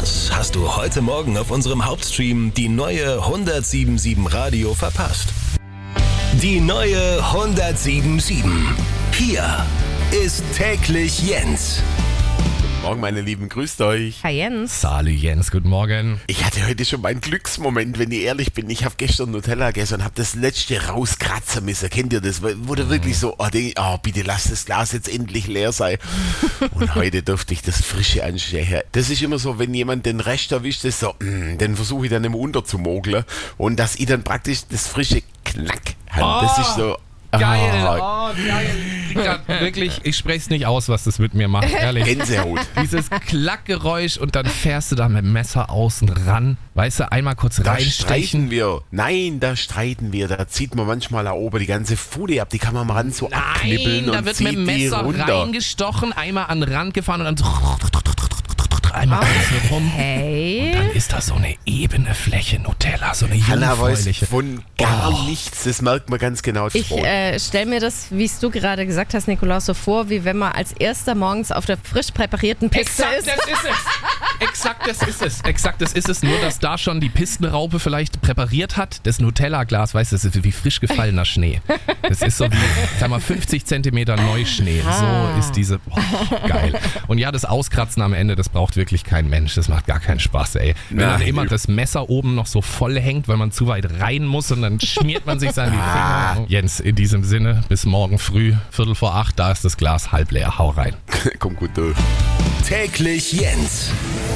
Was hast du heute Morgen auf unserem Hauptstream die neue 107.7 Radio verpasst? Die neue 107.7. Hier ist täglich Jens. Morgen, meine Lieben, grüßt euch. Hi Jens. Salü Jens, guten Morgen. Ich hatte heute schon meinen Glücksmoment, wenn ich ehrlich bin. Ich habe gestern Nutella gegessen und habe das letzte rauskratzen müssen. Kennt ihr das? Wo du wirklich so, bitte lass das Glas jetzt endlich leer sein. Und heute durfte ich das Frische anstechen. Das ist immer so, wenn jemand den Rest erwischt, ist so, den versuche ich dann immer unterzumogeln. Und dass ich dann praktisch das frische Knack habe. Das ist so... Geil, geil. Wirklich, ich spreche es nicht aus, was das mit mir macht, ehrlich. Gänsehaut. Dieses Klackgeräusch und dann fährst du da mit dem Messer außen ran, weißt du, einmal kurz Da reinstechen. streiten wir. Nein, da streiten wir. Da zieht man manchmal da oben die ganze Folie ab. Die kann man mal ran so abknibbeln Nein, da und wird zieht mit dem die Messer runter. reingestochen, einmal an den Rand gefahren und dann so einmal außen rum. Hey. Dann ist da so eine ebene Fläche Nutella, so eine Hanna weiß jungfräuliche. von gar nichts. Das merkt man ganz genau. Ich stelle mir das, wie es du gerade gesagt hast, Nikolaus, so vor, wie wenn man als erster morgens auf der frisch präparierten Piste Exakt, ist. das ist es. Exakt, das ist es. Nur, dass da schon die Pistenraupe vielleicht präpariert hat. Das Nutella-Glas, weißt du, das ist wie frisch gefallener Schnee. Das ist so wie, sag mal, 50 Zentimeter Neuschnee. So ist diese, geil. Und ja, das Auskratzen am Ende, das braucht wirklich kein Mensch. Das macht gar keinen Spaß, ey. Wenn dann immer das Messer oben noch so voll hängt, weil man zu weit rein muss und dann schmiert man sich dann die Finger. Jens, in diesem Sinne, bis morgen früh, 7:45, da ist das Glas halb leer. Hau rein. Kommt gut durch. Täglich Jens.